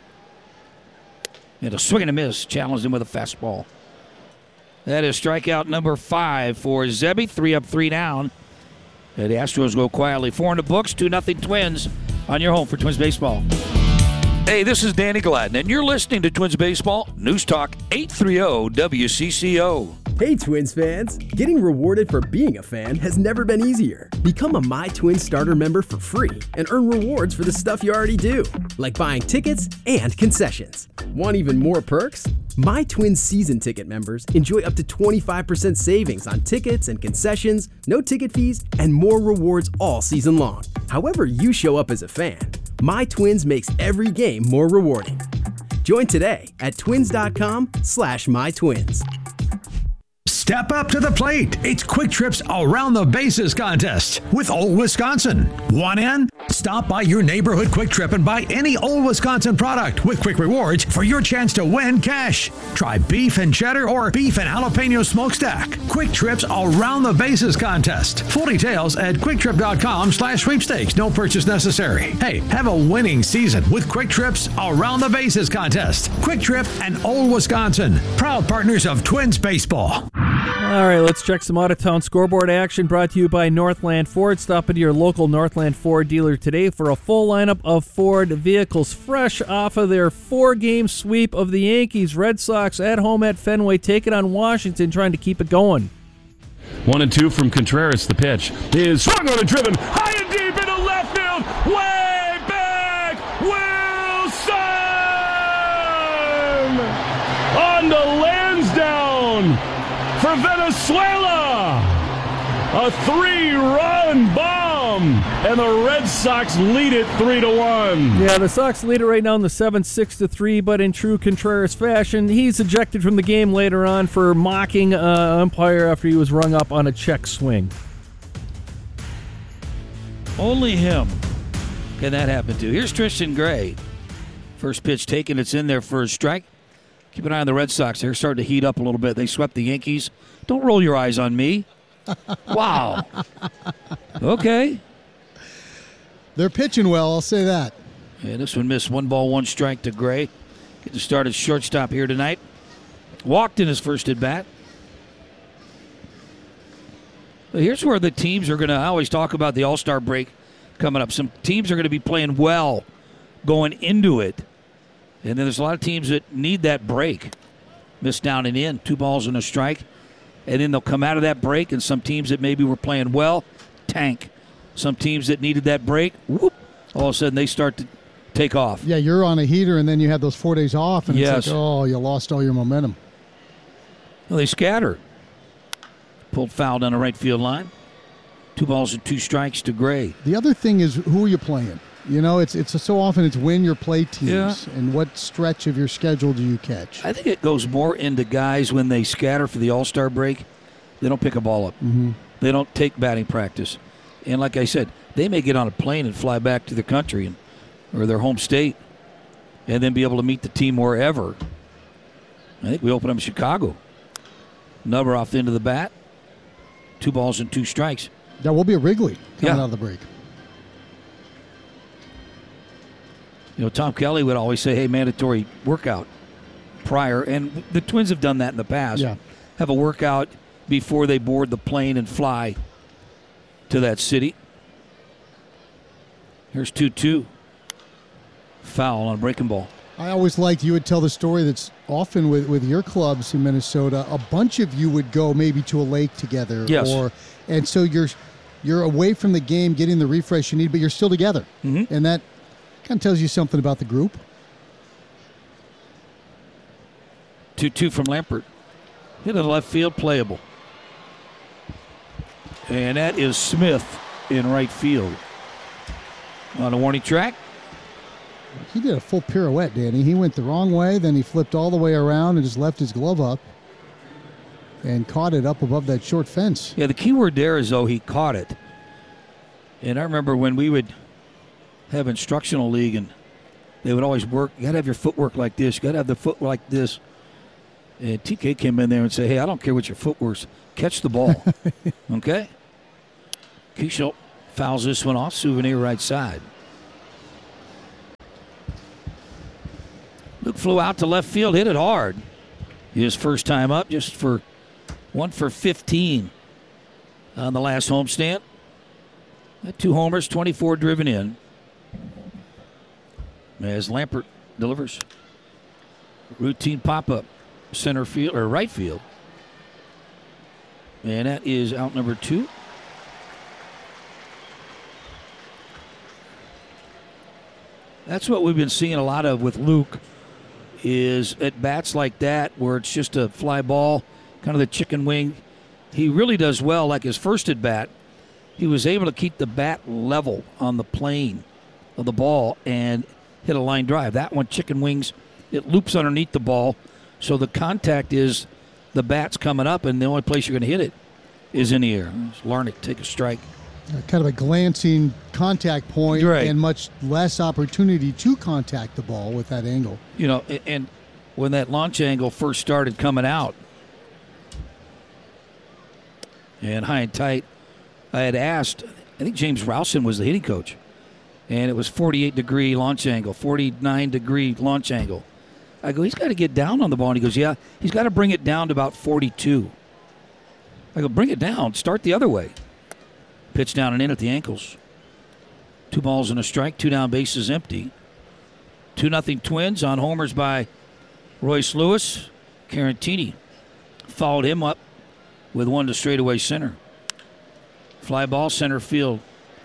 And a swing and a miss, challenged him with a fastball. That is strikeout number five for Zebby. Three up, three down. And the Astros go quietly. Four in the books, two nothing Twins on your home for Twins Baseball. Hey, this is Danny Gladden, and you're listening to Twins Baseball News Talk eight thirty W C C O. Hey Twins fans! Getting rewarded for being a fan has never been easier. Become a My Twins starter member for free and earn rewards for the stuff you already do, like buying tickets and concessions. Want even more perks? My Twins season ticket members enjoy up to twenty-five percent savings on tickets and concessions, no ticket fees, and more rewards all season long. However you show up as a fan, My Twins makes every game more rewarding. Join today at twins.com slash mytwins. Step up to the plate. It's Quick Trip's Around the Bases contest with Old Wisconsin. Want in? Stop by your neighborhood Quick Trip and buy any Old Wisconsin product with quick rewards for your chance to win cash. Try beef and cheddar or beef and jalapeno smokestack. Quick Trip's Around the Bases contest. Full details at quicktrip.com slash sweepstakes. No purchase necessary. Hey, have a winning season with Quick Trip's Around the Bases contest. Quick Trip and Old Wisconsin, proud partners of Twins Baseball. All right, let's check some out-of-town scoreboard action brought to you by Northland Ford. Stop into your local Northland Ford dealer today for a full lineup of Ford vehicles fresh off of their four-game sweep of the Yankees. Red Sox at home at Fenway, taking on Washington, trying to keep it going. One and two from Contreras. The pitch is swung on and driven high and deep into left field. Way back, Wilson! On to Lansdowne for Venezuela. A three-run bomb, and the Red Sox lead it three to one. Yeah, the Sox lead it right now in the seven six to three, but in true Contreras fashion, he's ejected from the game later on for mocking an uh, umpire after he was rung up on a check swing. Only him can that happen to. Here's Tristan Gray. First pitch taken, it's in there for a strike. Keep an eye on the Red Sox. They're starting to heat up a little bit. They swept the Yankees. Don't roll your eyes on me. Wow. Okay. They're pitching well, I'll say that. Yeah, this one missed one ball, one strike to Gray. Get to start at shortstop here tonight. Walked in his first at bat. But here's where the teams are going to, I always talk about the All-Star break coming up. Some teams are going to be playing well going into it. And then there's a lot of teams that need that break. Miss down and in, two balls and a strike. And then they'll come out of that break, and some teams that maybe were playing well, tank. Some teams that needed that break, whoop, all of a sudden they start to take off. Yeah, you're on a heater, and then you have those four days off, and Yes. it's like, oh, you lost all your momentum. Well, they scatter. Pulled foul down the right field line. Two balls and two strikes to Gray. The other thing is, who are you playing? You know, it's it's so often it's when your play teams Yeah. and what stretch of your schedule do you catch. I think it goes more into guys when they scatter for the All-Star break. They don't pick a ball up. Mm-hmm. They don't take batting practice. And like I said, they may get on a plane and fly back to their country and, or their home state and then be able to meet the team wherever. I think we open up in Chicago. Number off the end of the bat. Two balls and two strikes. That will be a Wrigley coming Yeah. out of the break. You know, Tom Kelly would always say, hey, mandatory workout prior. And the Twins have done that in the past. Yeah. Have a workout before they board the plane and fly to that city. Here's two two. Foul on a breaking ball. I always liked you would tell the story that's often with, with your clubs in Minnesota. A bunch of you would go maybe to a lake together. Yes. Or, and so you're you're away from the game, getting the refresh you need, but you're still together. Mm-hmm. And that kind of tells you something about the group. two two from Lampert. Hit in the left field, playable. And that is Smith in right field. On the warning track. He did a full pirouette, Danny. He went the wrong way, then he flipped all the way around and just left his glove up and caught it up above that short fence. Yeah, the key word there is, though, he caught it. And I remember when we would have instructional league and they would always work, you got to have your footwork like this, you got to have the foot like this. And T K came in there and said, hey, I don't care what your footwork's, catch the ball. Okay? Keishel fouls this one off, Souvenir right side. Luke flew out to left field, hit it hard. His first time up, just for one for fifteen on the last homestand. Two homers, twenty-four driven in. As Lampert delivers. Routine pop-up, center field or right field. And that is out number two. That's what we've been seeing a lot of with Luke, is at bats like that where it's just a fly ball, kind of the chicken wing. He really does well. Like his first at bat, he was able to keep the bat level on the plane of the ball and hit a line drive. That one, chicken wings, it loops underneath the ball, so the contact is the bat's coming up, and the only place you're going to hit it is in the air. Larnach take a strike. Kind of a glancing contact point, right, and much less opportunity to contact the ball with that angle. You know, and when that launch angle first started coming out, and high and tight, I had asked, I think James Rowson was the hitting coach, and it was forty-eight degree launch angle, forty-nine degree launch angle. I go, he's got to get down on the ball. And he goes, yeah, he's got to bring it down to about forty-two. I go, bring it down. Start the other way. Pitch down and in at the ankles. Two balls and a strike, two down, bases empty. two nothing Twins on homers by Royce Lewis. Carantini followed him up with one to straightaway center. Fly ball, center field.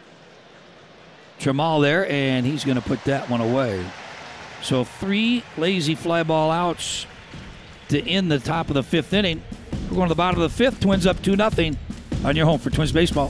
Trammell there, and he's going to put that one away. So three lazy fly ball outs to end the top of the fifth inning. We're going to the bottom of the fifth. Twins up two nothing on your home for Twins baseball.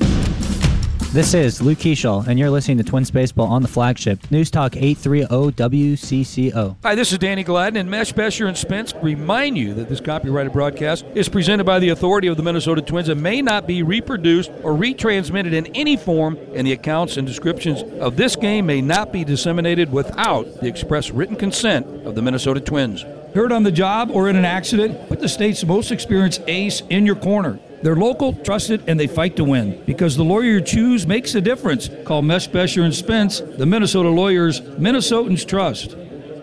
This is Luke Keishel, and you're listening to Twins Baseball on the flagship News Talk eight thirty W C C O. Hi, this is Danny Gladden, and Mesh, Besher, and Spence remind you that this copyrighted broadcast is presented by the authority of the Minnesota Twins and may not be reproduced or retransmitted in any form, and the accounts and descriptions of this game may not be disseminated without the express written consent of the Minnesota Twins. Hurt on the job or in an accident? Put the state's most experienced ace in your corner. They're local, trusted, and they fight to win. Because the lawyer you choose makes a difference. Call Mesh, Besher, and Spence, the Minnesota lawyers Minnesotans trust.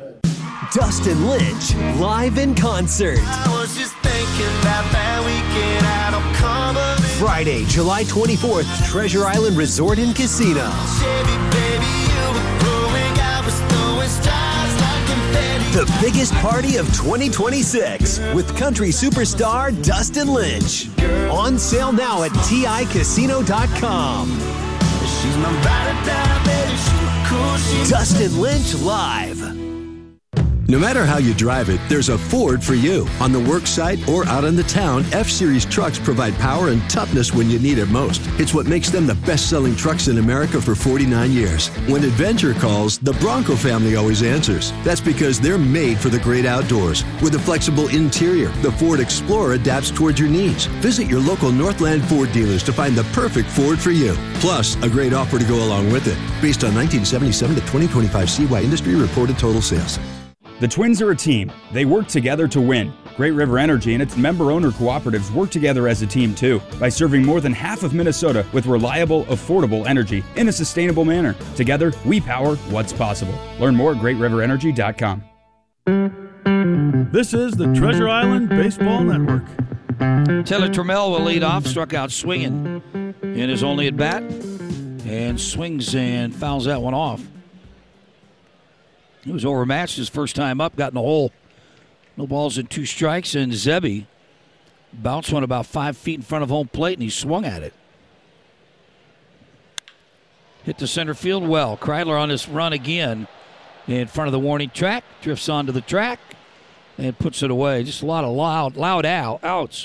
Dustin Lynch, live in concert. I was just thinking about that weekend out on Cumberland. Friday, July twenty-fourth, Treasure Island Resort and Casino. Chevy, baby, you were growing, I was throwing stars like confetti. The biggest party of twenty twenty-six with country superstar Dustin Lynch. On sale now at T I casino dot com. She's my ride or die, baby. She's cool. She's Dustin Lynch live. No matter how you drive it, there's a Ford for you. On the work site or out in the town, F-Series trucks provide power and toughness when you need it most. It's what makes them the best-selling trucks in America for forty-nine years. When adventure calls, the Bronco family always answers. That's because they're made for the great outdoors. With a flexible interior, the Ford Explorer adapts towards your needs. Visit your local Northland Ford dealers to find the perfect Ford for you. Plus, a great offer to go along with it. Based on nineteen seventy-seven to twenty twenty-five C Y industry reported total sales. The Twins are a team. They work together to win. Great River Energy and its member-owner cooperatives work together as a team, too, by serving more than half of Minnesota with reliable, affordable energy in a sustainable manner. Together, we power what's possible. Learn more at great river energy dot com. This is the Treasure Island Baseball Network. Taylor Trammell will lead off, struck out swinging in his only at bat, and swings and fouls that one off. He was overmatched his first time up, got in the hole. No balls and two strikes, and Zebby bounced one about five feet in front of home plate, and he swung at it. Hit the center field well. Kreidler on this run again in front of the warning track, drifts onto the track, and puts it away. Just a lot of loud, loud out, outs.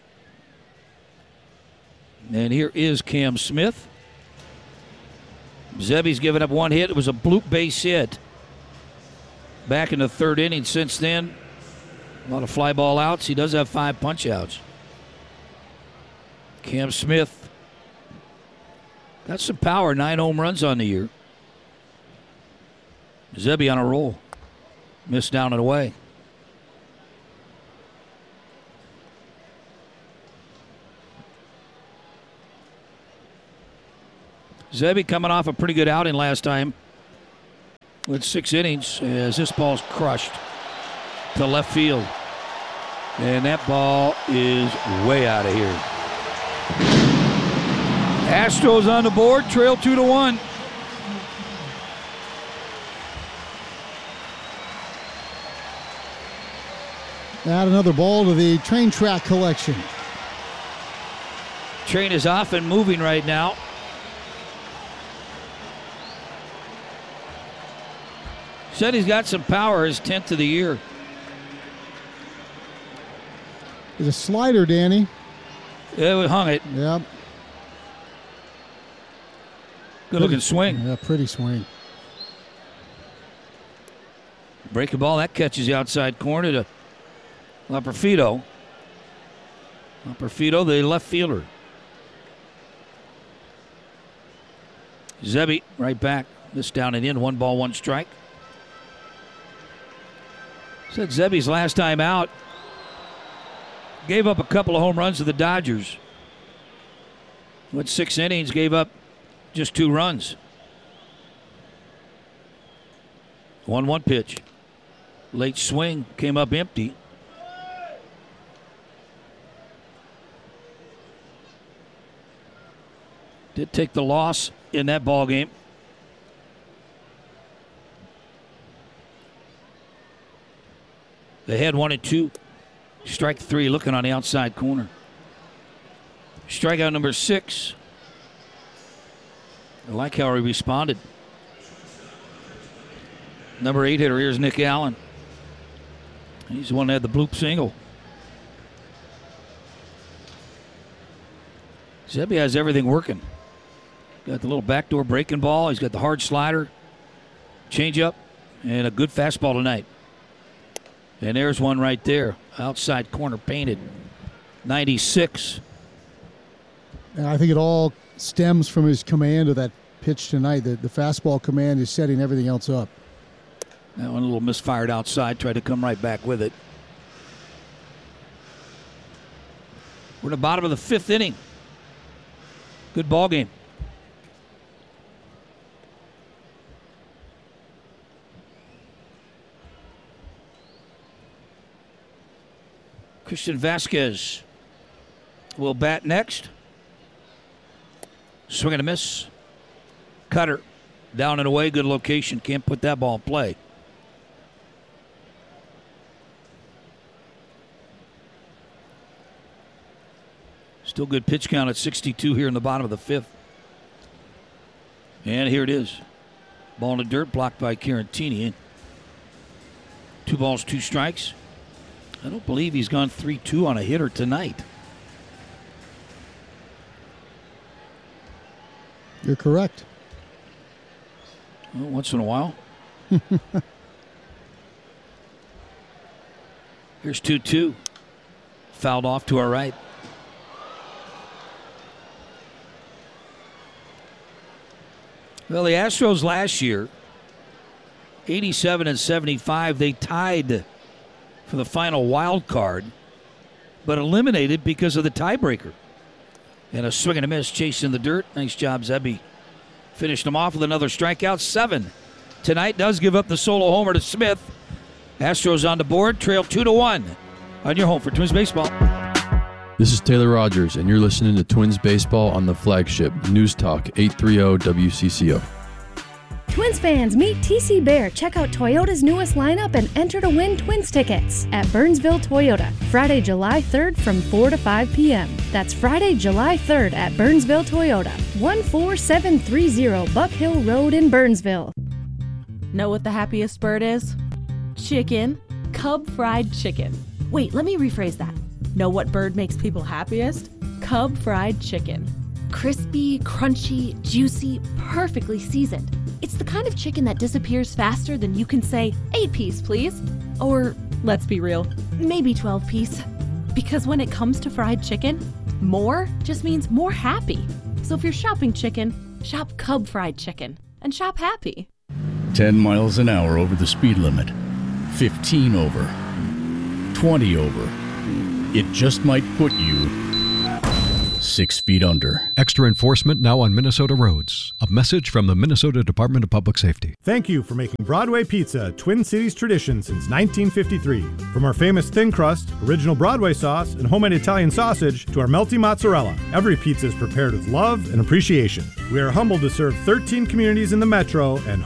And here is Cam Smith. Zebby's given up one hit. It was a bloop base hit back in the third inning. Since then, a lot of fly ball outs. He does have five punch outs. Cam Smith got some power, nine home runs on the year. Zebby on a roll. Missed down and away. Zebby coming off a pretty good outing last time with six innings as this ball's crushed to left field. And that ball is way out of here. Astros on the board, trail two to one. Add another ball to the train track collection. Train is off and moving right now. Said he's got some power, his tenth of the year. There's a slider, Danny. Yeah, we hung it. Yep. Good looking swing. Yeah, pretty swing. Breaking ball, that catches the outside corner to Laperfido. Laperfido, the left fielder. Zebby right back. This down and in. One ball, one strike. Said Zebby's last time out gave up a couple of home runs to the Dodgers. Went six innings, gave up just two runs. one one pitch. Late swing, came up empty. Did take the loss in that ball game. They had one and two. Strike three looking on the outside corner. Strikeout number six. I like how he responded. Number eight hitter, here's Nick Allen. He's the one that had the bloop single. Zebby has everything working. Got the little backdoor breaking ball. He's got the hard slider, changeup, and a good fastball tonight. And there's one right there. Outside corner painted. ninety-six. And I think it all stems from his command of that pitch tonight. The, the fastball command is setting everything else up. That one a little misfired outside. Tried to come right back with it. We're at the bottom of the fifth inning. Good ball game. Christian Vasquez will bat next. Swing and a miss. Cutter down and away. Good location. Can't put that ball in play. Still good pitch count at sixty-two here in the bottom of the fifth. And here it is. Ball in the dirt, blocked by Carantini. Two balls, two strikes. I don't believe he's gone three two on a hitter tonight. You're correct. Well, once in a while. Here's two two. Fouled off to our right. Well, the Astros last year, eighty-seven and seventy-five, they tied for the final wild card, but eliminated because of the tiebreaker. And a swing and a miss, chasing the dirt. Nice job, Zebby. Finished him off with another strikeout. Seven. Tonight does give up the solo homer to Smith. Astros on the board, trail two to one. On your home for Twins Baseball. This is Taylor Rogers, and you're listening to Twins Baseball on the flagship News Talk eight thirty W C C O. Twins fans, meet T C Bear. Check out Toyota's newest lineup and enter to win Twins tickets at Burnsville Toyota, Friday, July third from four to five p.m. That's Friday, July third at Burnsville Toyota, one four seven three zero Buck Hill Road in Burnsville. Know what the happiest bird is? Chicken. Cub fried chicken. Wait, let me rephrase that. Know what bird makes people happiest? Cub fried chicken. Crispy, crunchy, juicy, perfectly seasoned. It's the kind of chicken that disappears faster than you can say, eight piece, please. Or, let's be real, maybe twelve piece. Because when it comes to fried chicken, more just means more happy. So if you're shopping chicken, shop Cub Fried Chicken and shop happy. ten miles an hour over the speed limit. fifteen over. twenty over. It just might put you six feet under. Extra enforcement now on Minnesota roads. A message from the Minnesota Department of Public Safety. Thank you for making Broadway Pizza a Twin Cities tradition since nineteen fifty-three. From our famous thin crust, original Broadway sauce, and homemade Italian sausage to our melty mozzarella, every pizza is prepared with love and appreciation. We are humbled to serve thirteen communities in the metro and